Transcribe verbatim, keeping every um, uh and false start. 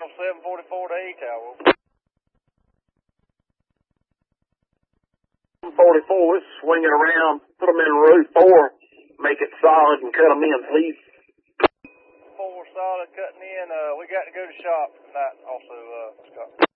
Alpha seven forty-four to E Tower. forty-four, we're swinging around, put them in roof four, make it solid and cut them in, please. Four solid cutting in. Uh, we got to go to shop tonight also, uh, Scott.